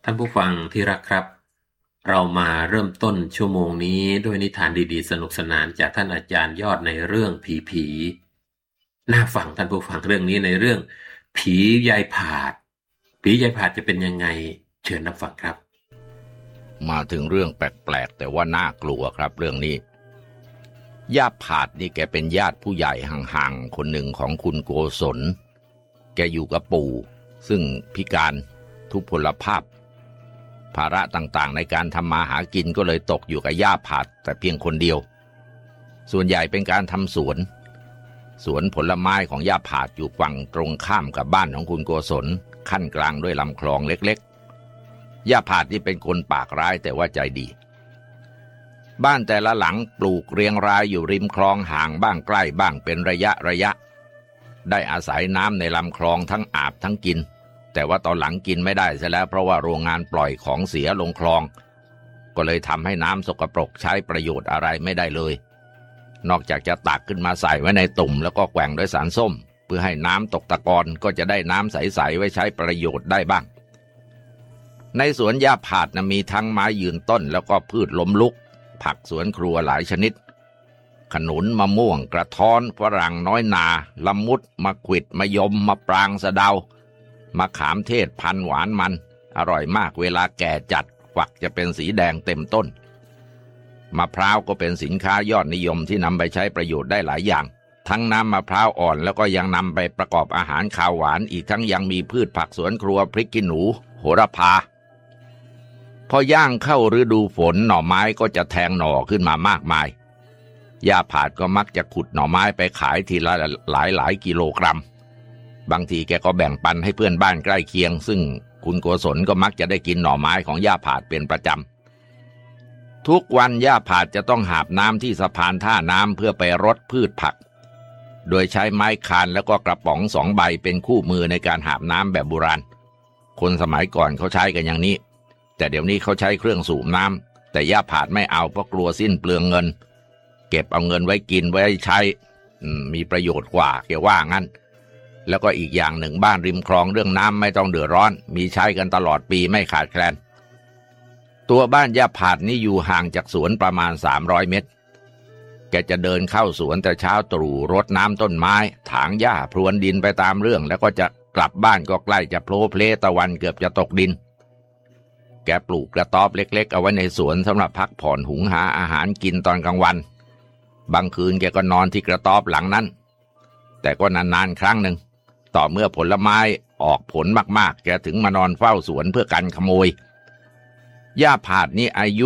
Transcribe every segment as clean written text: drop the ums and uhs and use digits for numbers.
ท่านผู้ฟังที่รักครับเรามาเริ่มต้นชั่วโมงนี้ด้วยนิทานดีๆสนุกสนานจากท่านอาจารย์ยอดในเรื่องผีน่าฟังท่านผู้ฟังเรื่องนี้ในเรื่องผียายผาดผียายผาดจะเป็นยังไงเชิญรับฟังครับมาถึงเรื่องแปลกๆแต่ว่าน่ากลัวครับเรื่องนี้ย่าผาดนี่แกเป็นญาติผู้ใหญ่ห่างๆคนหนึ่งของคุณโกศลแกอยู่กับปู่ซึ่งพิการทุพพลภาพภาระต่างๆในการทำมาหากินก็เลยตกอยู่กับย่าผาดแต่เพียงคนเดียวส่วนใหญ่เป็นการทำสวนผลไม้ของย่าผาดอยู่ฝั่งตรงข้ามกับบ้านของคุณโกศลขั้นกลางด้วยลำคลองเล็กๆย่าผาดนี่เป็นคนปากร้ายแต่ว่าใจดีบ้านแต่ละหลังปลูกเรียงรายอยู่ริมคลองห่างบ้างใกล้บ้างเป็นระยะได้อาศัยน้ำในลำคลองทั้งอาบทั้งกินแต่ว่าตอนหลังกินไม่ได้ซะแล้วเพราะว่าโรงงานปล่อยของเสียลงคลองก็เลยทำให้น้ำสกปรกใช้ประโยชน์อะไรไม่ได้เลยนอกจากจะตักขึ้นมาใส่ไว้ในตุ่มแล้วก็แกว่งด้วยสารส้มเพื่อให้น้ำตกตะกอนก็จะได้น้ำใสๆไว้ใช้ประโยชน์ได้บ้างในสวนหญ้าผาดมีทั้งไม้ยืนต้นแล้วก็พืชล้มลุกผักสวนครัวหลายชนิดขนุนมะม่วงกระท้อนฝรั่งน้อยนาละมุดมะขวิดมะยมมะปรางสะเดามะขามเทศพันหวานมันอร่อยมากเวลาแก่จัดฝักจะเป็นสีแดงเต็มต้นมะพร้าวก็เป็นสินค้ายอดนิยมที่นำไปใช้ประโยชน์ได้หลายอย่างทั้งน้ำมะพร้าวอ่อนแล้วก็ยังนำไปประกอบอาหารคาวหวานอีกทั้งยังมีพืชผักสวนครัวพริกขี้หนูโหระพาพอย่างเข้าฤดูฝนหน่อไม้ก็จะแทงหน่อขึ้นมามากมายย่าผาดก็มักจะขุดหน่อไม้ไปขายทีละหลายกิโลกรัมบางทีแกก็แบ่งปันให้เพื่อนบ้านใกล้เคียงซึ่งคุณโกศลก็มักจะได้กินหน่อไม้ของย่าผาดเป็นประจำทุกวันย่าผาดจะต้องหาบน้ำที่สะพานท่าน้ำเพื่อไปรดพืชผักโดยใช้ไม้คานแล้วก็กระป๋อง2 ใบเป็นคู่มือในการหาบน้ำแบบโบราณคนสมัยก่อนเขาใช้กันอย่างนี้แต่เดี๋ยวนี้เขาใช้เครื่องสูบน้ำแต่ย่าผาดไม่เอาเพราะกลัวสิ้นเปลืองเงินเก็บเอาเงินไว้กินไว้ใช้มีประโยชน์กว่าแกว่างั้นแล้วก็อีกอย่างหนึ่งบ้านริมคลองเรื่องน้ำไม่ต้องเดือดร้อนมีใช้กันตลอดปีไม่ขาดแคลนตัวบ้านย่าผาดนี่อยู่ห่างจากสวนประมาณ300 เมตรแกจะเดินเข้าสวนแต่เช้าตรู่รดน้ำต้นไม้ถางหญ้าพรวนดินไปตามเรื่องแล้วก็จะกลับบ้านก็ใกล้จะโผล่เพลตะวันเกือบจะตกดินแกปลูกกระต๊อบเล็กๆเอาไว้ในสวนสำหรับพักผ่อนหุงหาอาหารกินตอนกลางวันบางคืนแกก็นอนที่กระต๊อบหลังนั้นแต่ก็นานๆครั้งหนึ่งต่อเมื่อผลไม้ออกผลมากๆแกถึงมานอนเฝ้าสวนเพื่อกันขโมยย่าผาดนี่อายุ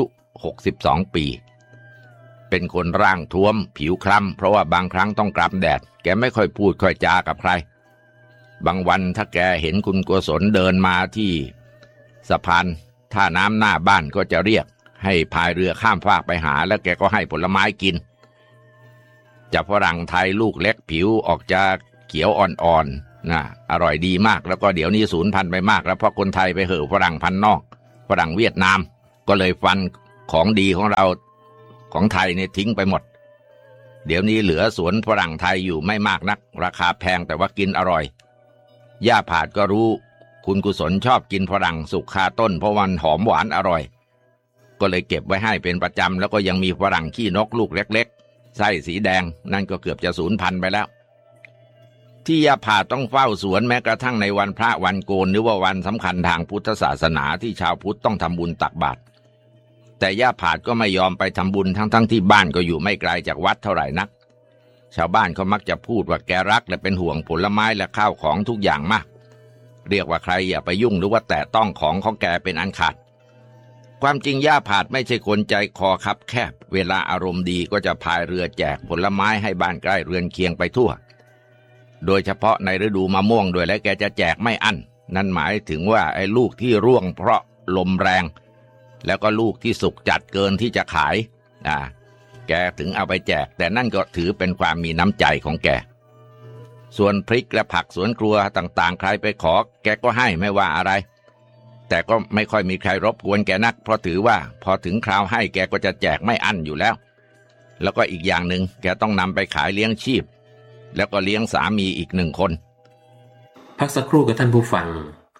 62 ปีเป็นคนร่างท้วมผิวคล้ำเพราะว่าบางครั้งต้องกลางแดดแกไม่ค่อยพูดค่อยจากับใครบางวันถ้าแกเห็นคุณโกศลเดินมาที่สะพานท่าน้ำหน้าบ้านก็จะเรียกให้พายเรือข้ามฟากไปหาแล้วแกก็ให้ผลไม้กินจะฝรั่งไทยลูกเล็กผิวออกจะเขียวอ่อนๆนะอร่อยดีมากแล้วก็เดี๋ยวนี้สูญพันธุ์ไปมากแล้วเพราะคนไทยไปเห่อฝรั่งพันธุ์นอกฝรั่งเวียดนามก็เลยฟันของดีของเราของไทยเนี่ยทิ้งไปหมดเดี๋ยวนี้เหลือสวนฝรั่งไทยอยู่ไม่มากนักราคาแพงแต่ว่ากินอร่อยย่าผาดก็รู้คุณกุศลชอบกินฝรั่งสุกคาต้นเพราะมันหอมหวานอร่อยก็เลยเก็บไว้ให้เป็นประจำแล้วก็ยังมีฝรั่งขี้นกลูกเล็กๆไส้สีแดงนั่นก็เกือบจะสูญพันธุ์ไปแล้วที่ย่าผาดต้องเฝ้าสวนแม้กระทั่งในวันพระวันโกนหรือว่าวันสำคัญทางพุทธศาสนาที่ชาวพุทธต้องทำบุญตักบาตรแต่ย่าผาดก็ไม่ยอมไปทำบุญทั้งที่บ้านก็อยู่ไม่ไกลจากวัดเท่าไหร่นักชาวบ้านเขามักจะพูดว่าแกรักและเป็นห่วงผลไม้และข้าวของทุกอย่างมากเรียกว่าใครอย่าไปยุ่งหรือว่าแตะต้องของแกเป็นอันขาดความจริงย่าผาดไม่ใช่คนใจคอคับแคบเวลาอารมณ์ดีก็จะพายเรือแจกผลไม้ให้บ้านใกล้เรือนเคียงไปทั่วโดยเฉพาะในฤดูมะม่วงด้วยและแกจะแจกไม่อั้นนั่นหมายถึงว่าไอ้ลูกที่ร่วงเพราะลมแรงแล้วก็ลูกที่สุกจัดเกินที่จะขายแกถึงเอาไปแจกแต่นั่นก็ถือเป็นความมีน้ำใจของแกส่วนพริกและผักสวนครัวต่างๆใครไปขอแกก็ให้ไม่ว่าอะไรแต่ก็ไม่ค่อยมีใครรบกวนแกนักเพราะถือว่าพอถึงคราวให้แกก็จะแจกไม่อั้นอยู่แล้วก็อีกอย่างหนึ่งแกต้องนำไปขายเลี้ยงชีพแล้วก็เลี้ยงสามีอีก1 คนพักสักครู่กับท่านผู้ฟัง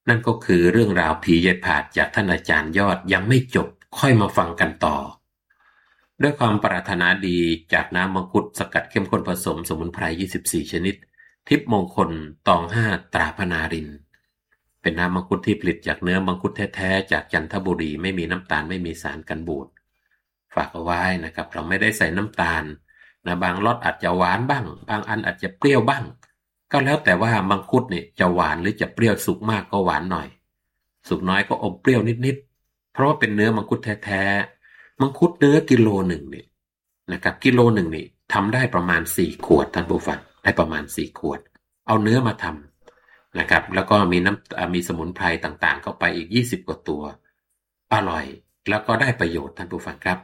นั่นก็คือเรื่องราวผียายผาดจากท่านอาจารย์ยอดยังไม่จบค่อยมาฟังกันต่อด้วยความปรารถนาดีจากน้ำมังคุดสกัดเข้มข้นผสมสมุนไพร24ชนิดทิพย์มงคลตอง5ตราพนารินเป็นน้ำมังคุดที่ผลิตจากเนื้อมังคุดแท้ๆจากจันทบุรีไม่มีน้ำตาลไม่มีสารกันบูดฝากเอาไว้นะครับเราไม่ได้ใส่น้ำตาลนะบางรสอาจจะหวานบ้างบางอันอาจจะเปรี้ยวบ้างก็แล้วแต่ว่ามังคุดเนี่ยจะหวานหรือจะเปรี้ยวสุกมากก็หวานหน่อยสุกน้อยก็อมเปรี้ยวนิดๆเพราะว่าเป็นเนื้อมังคุดแท้ๆมังคุดเนื้อกิโลหนึ่งนี่นะครับกิโลหนึ่งนี่ทำได้ประมาณ4 ขวดท่านผู้ฟังได้ประมาณ4 ขวดเอาเนื้อมาทำนะครับแล้วก็มีสมุนไพรต่างๆเข้าไปอีก20 กว่าตัวอร่อยแล้วก็ได้ประโยชน์ท่านผู้ฟังครับ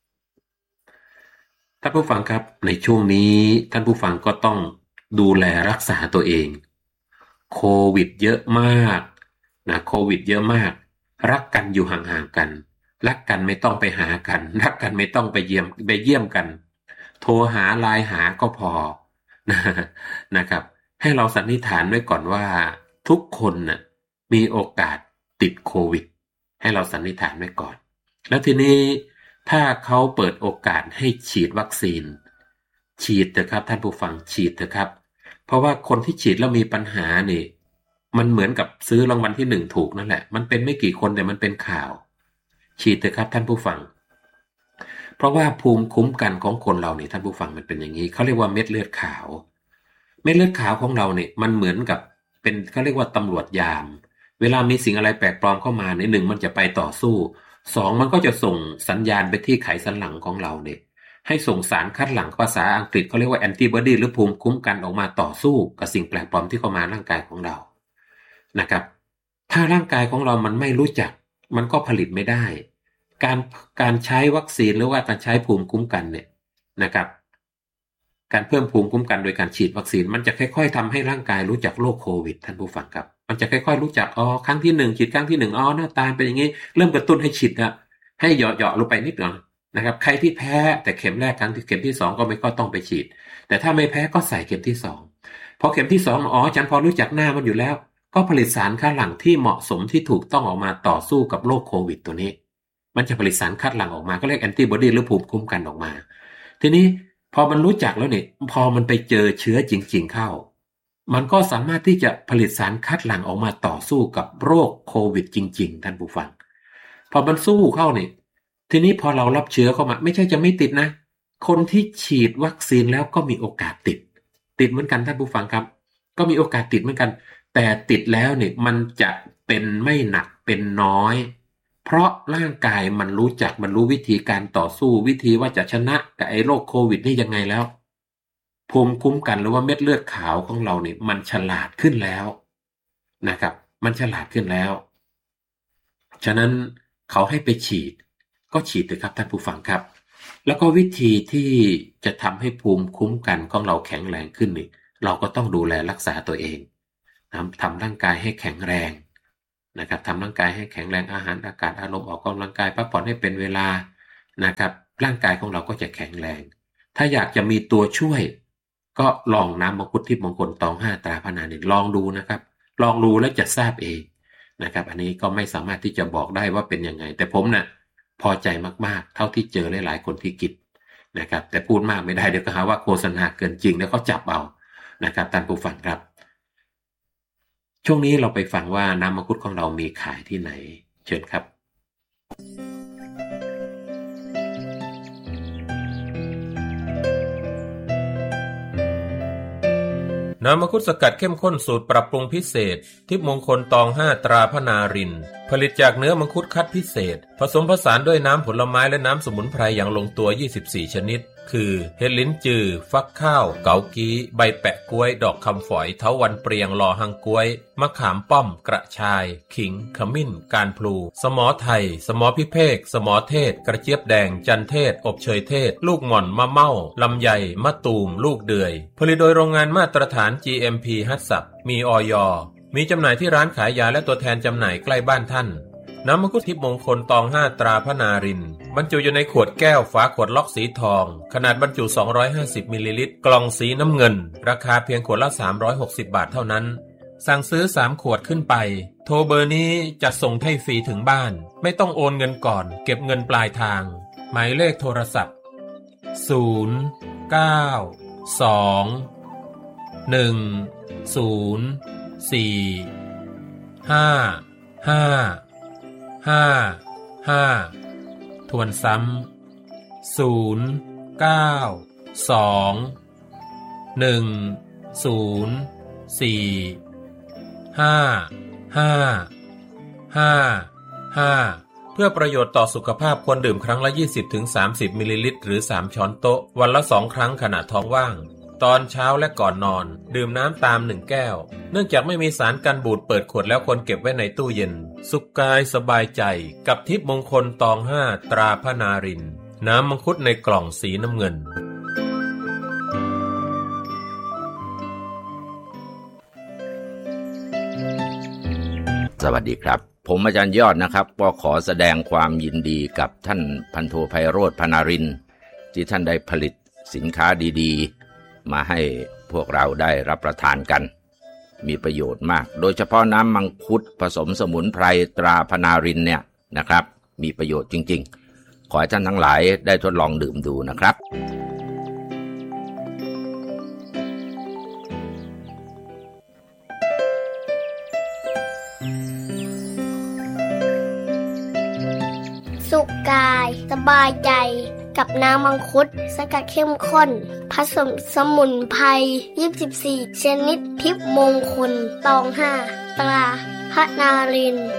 ท่านผู้ฟังครับในช่วงนี้ท่านผู้ฟังก็ต้องดูแลรักษาตัวเองโควิดเยอะมากนะโควิดเยอะมากรักกันอยู่ห่างๆกันรักกันไม่ต้องไปหากันรักกันไม่ต้องไปเยี่ยมกันโทรหาไลน์หาก็พอนะครับให้เราสันนิษฐานไว้ก่อนว่าทุกคนน่ะมีโอกาสติดโควิดให้เราสันนิษฐานไว้ก่อนแล้วทีนี้ถ้าเขาเปิดโอกาสให้ฉีดวัคซีนฉีดเถอะครับท่านผู้ฟังฉีดเถอะครับเพราะว่าคนที่ฉีดแล้วมีปัญหานี่มันเหมือนกับซื้อรางวัลที่1ถูกนั่นแหละมันเป็นไม่กี่คนแต่มันเป็นข่าวฉีดเถอะครับท่านผู้ฟังเพราะว่าภูมิคุ้มกันของคนเรานี่ท่านผู้ฟังมันเป็นอย่างนี้เขาเรียกว่าเม็ดเลือดขาวเม็ดเลือดขาวของเราเนี่ยมันเหมือนกับเป็นเขาเรียกว่าตำรวจยามเวลามีสิ่งอะไรแปลกปลอมเข้ามาใน1มันจะไปต่อสู้2มันก็จะส่งสัญญาณไปที่ไขสันหลังของเราเนี่ยให้ส่งสารคัดหลั่งภาษาอังกฤษเขาเรียกว่าแอนติบอดีหรือภูมิคุ้มกันออกมาต่อสู้กับสิ่งแปลกปลอมที่เข้ามาร่างกายของเรานะครับถ้าร่างกายของเรามันไม่รู้จักมันก็ผลิตไม่ได้การใช้วัคซีนหรือว่าการใช้ภูมิคุ้มกันเนี่ยนะครับการเพิ่มภูมิคุ้มกันโดยการฉีดวัคซีนมันจะค่อยๆทำให้ร่างกายรู้จักโรคโควิดท่านผู้ฟังครับมันจะค่อยๆรู้จักครั้งที่1ฉีดครั้งที่1หน้าตาเป็นอย่างนี้เริ่มกระตุ้นให้ฉีดนะให้เหยาะๆลงไปนิดหน่อยนะครับใครที่แพ้แต่เข็มแรกเข็มที่2ก็ไม่ก็ต้องไปฉีดแต่ถ้าไม่แพ้ก็ใส่เข็มที่2พอเข็มที่2ฉันพอรู้จักหน้ามันอยู่แล้วก็ผลิตสารคัดหลั่งที่เหมาะสมที่ถูกต้องออกมาต่อสู้กับโรคโควิดตัวนี้มันจะผลิตสารคัดหลั่งออกมาก็เรียกแอนติบอดีหรือภูมิคุ้มกันออกมาทีนี้พอมันรู้จักแล้วเนี่ยพอมันไปเจอเชื้อจริงๆเข้ามันก็สามารถที่จะผลิตสารคัดหลั่งออกมาต่อสู้กับโรคโควิดจริงๆท่านผู้ฟังพอมันสู้เข้าเนี่ยทีนี้พอเรารับเชื้อเข้ามาไม่ใช่จะไม่ติดนะคนที่ฉีดวัคซีนแล้วก็มีโอกาสติดเหมือนกันท่านผู้ฟังครับก็มีโอกาสติดเหมือนกันแต่ติดแล้วเนี่ยมันจะเป็นไม่หนักเป็นน้อยเพราะร่างกายมันรู้วิธีการต่อสู้วิธีว่าจะชนะกับไอ้โรคโควิดนี่ยังไงแล้วภูมิคุ้มกันหรือว่าเม็ดเลือดขาวของเราเนี่ยมันฉลาดขึ้นแล้วนะครับมันฉลาดขึ้นแล้วฉะนั้นเขาให้ไปฉีดก็ฉีดเลยครับท่านผู้ฟังครับแล้วก็วิธีที่จะทำให้ภูมิคุ้มกันของเราแข็งแรงขึ้นนี่เราก็ต้องดูแลรักษาตัวเองทำร่างกายให้แข็งแรงนะครับทำร่างกายให้แข็งแรงอาหารอากาศอารมณ์ออกกำลังกายพักผ่อนให้เป็นเวลานะครับร่างกายของเราก็จะแข็งแรงถ้าอยากจะมีตัวช่วยก็ลองน้ำมังคุดทิพย์มงคลตอง5ตราพนารินลองดูนะครับลองดูแล้วจะทราบเองนะครับอันนี้ก็ไม่สามารถที่จะบอกได้ว่าเป็นยังไงแต่ผมน่ะพอใจมากๆเท่าที่เจอหลายๆคนที่กินนะครับแต่พูดมากไม่ได้เดี๋ยวก็หาว่าโฆษณาเกินจริงแล้วเขาจับเอานะครับท่านผู้ฟังครับช่วงนี้เราไปฟังว่าน้ำมังคุดของเรามีขายที่ไหนเชิญครับน้ำมังคุดสกัดเข้มข้นสูตรปรับปรุงพิเศษทิพย์มงคลตอง5ตราพนารินผลิตจากเนื้อมังคุดคัดพิเศษผสมผสานด้วยน้ำผลไม้และน้ำสมุนไพรอย่างลงตัว24ชนิดคือเห็ดลิ้นจือฟักข้าวเกากี้ใบแปะกล้วยดอกคำฝอยเถาวัลย์เปรียงลอหังกล้วยมะขามป้อมกระชายขิงขมิ้นการพลูสมอไทยสมอพิเภกสมอเทศกระเจี๊ยบแดงจันเทศอบเชยเทศลูกหม่อนมะเม่าลำไยมะตูมลูกเดือยผลิตโดยโรงงานมาตรฐาน GMP ฮัตสับมีอย.มีจำหน่ายที่ร้านขายยาและตัวแทนจำหน่ายใกล้บ้านท่านน้ำมังคุดทิพย์มงคลตอง5ตราพนารินบรรจุอยู่ในขวดแก้วฝาขวดล็อกสีทองขนาดบรรจุ250มิลลิลิตรกล่องสีน้ำเงินราคาเพียงขวดละ360 บาทเท่านั้นสั่งซื้อ3 ขวดขึ้นไปโทรเบอร์นี้จะส่งให้ฟรีถึงบ้านไม่ต้องโอนเงินก่อนเก็บเงินปลายทางหมายเลขโทรศัพท์0 9 2 1 0 4 5 5 5 5ทวนซ้ำ0 9 2 1 0 4 5 5 5 เพื่อประโยชน์ต่อสุขภาพควรดื่มครั้งละ 20-30 มิลลิลิตรหรือ3 ช้อนโต๊ะวันละ2 ครั้งขณะท้องว่างตอนเช้าและก่อนนอนดื่มน้ำตาม1 แก้วเนื่องจากไม่มีสารกันบูดเปิดขวดแล้วควรเก็บไว้ในตู้เย็นสุขกายสบายใจกับทิพย์มงคลตอง5ตราพระนารินทร์น้ำมังคุดในกล่องสีน้ำเงินสวัสดีครับผมอาจารย์ยอดนะครับก็ขอแสดงความยินดีกับท่านพันโทไพโรจน์ พนารินทร์ที่ท่านได้ผลิตสินค้าดีๆมาให้พวกเราได้รับประทานกันมีประโยชน์มากโดยเฉพาะน้ำมังคุดผสมสมุนไพรตราพนารินทร์เนี่ยนะครับมีประโยชน์จริงๆขอให้ท่านทั้งหลายได้ทดลองดื่มดูนะครับสุขกายสบายใจกับน้ำมังคุดสกัดเข้มข้นผสมสมุนไพร24 ชนิดทิพย์มงคลตอง5ตราพระนารินทร์